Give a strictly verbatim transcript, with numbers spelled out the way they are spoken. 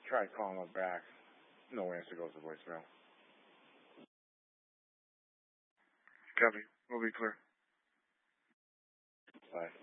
Try calling him back. No answer, goes to voicemail. Copy. We'll be clear. Bye.